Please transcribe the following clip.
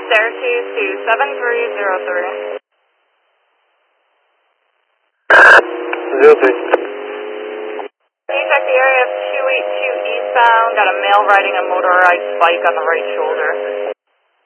staircase to 7303. 03. Defect the area of 282 eastbound, got a male riding a motorized bike on the right shoulder.